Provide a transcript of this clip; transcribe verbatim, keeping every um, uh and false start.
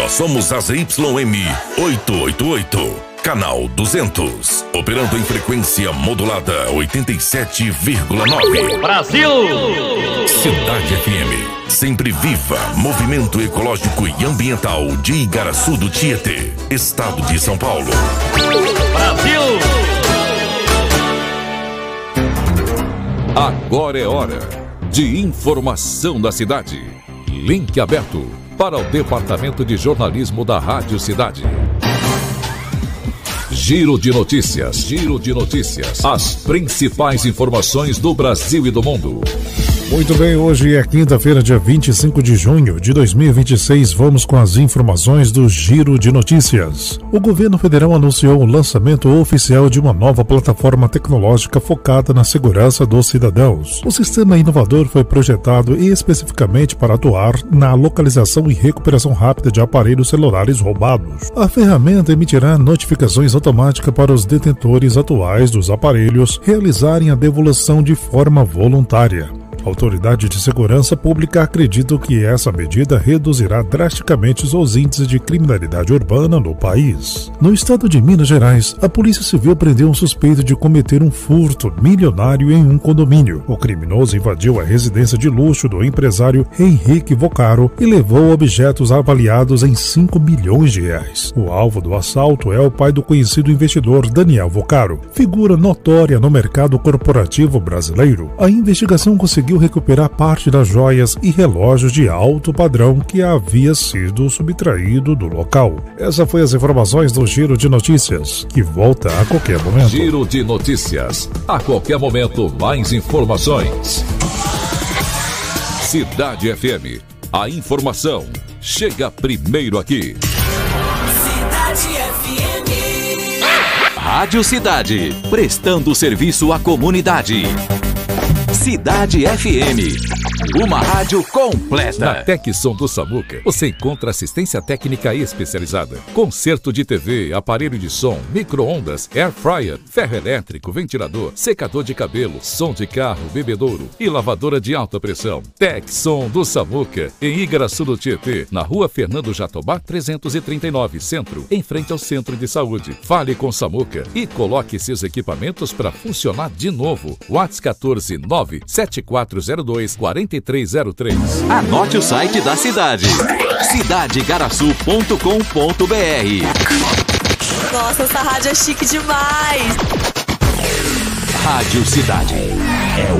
Nós somos a Z Y M oitocentos e oitenta e oito, canal duzentos, operando em frequência modulada oitenta e sete vírgula nove. Brasil! Cidade F M, sempre viva, movimento ecológico e ambiental de Igaraçu do Tietê, estado de São Paulo. Brasil! Agora é hora de informação da cidade. Link aberto para o Departamento de Jornalismo da Rádio Cidade. Giro de notícias, giro de notícias. As principais informações do Brasil e do mundo. Muito bem, hoje é quinta-feira, dia vinte e cinco de junho de dois mil e vinte e seis. Vamos com as informações do Giro de Notícias. O governo federal anunciou o lançamento oficial de uma nova plataforma tecnológica focada na segurança dos cidadãos. O sistema inovador foi projetado especificamente para atuar na localização e recuperação rápida de aparelhos celulares roubados. A ferramenta emitirá notificações automáticas para os detentores atuais dos aparelhos realizarem a devolução de forma voluntária. A Autoridade de Segurança Pública acredita que essa medida reduzirá drasticamente os índices de criminalidade urbana no país. No estado de Minas Gerais, a Polícia Civil prendeu um suspeito de cometer um furto milionário em um condomínio. O criminoso invadiu a residência de luxo do empresário Henrique Vocaro e levou objetos avaliados em cinco milhões de reais. O alvo do assalto é o pai do conhecido investidor Daniel Vocaro, figura notória no mercado corporativo brasileiro. A investigação conseguiu recuperar parte das joias e relógios de alto padrão que havia sido subtraído do local. Essa foi as informações do Giro de Notícias, que volta a qualquer momento. Giro de Notícias. A qualquer momento, mais informações. Cidade F M. A informação chega primeiro aqui. Cidade F M. Rádio Cidade. Prestando serviço à comunidade. Cidade F M, uma rádio completa. Na Tecsom do Samuca, você encontra assistência técnica especializada, conserto de T V, aparelho de som, micro-ondas, air fryer, ferro elétrico, ventilador, secador de cabelo, som de carro, bebedouro e lavadora de alta pressão. Tecsom do Samuca, em Igaraçu do Tietê, na rua Fernando Jatobá trezentos e trinta e nove, Centro, em frente ao Centro de Saúde. Fale com Samuca e coloque seus equipamentos para funcionar de novo. WhatsApp quatorze nove sete quatro zero dois quatro três zero três. Anote o site da cidade, cidade igaraçu ponto com ponto br. Nossa, essa rádio é chique demais. Rádio Cidade. É o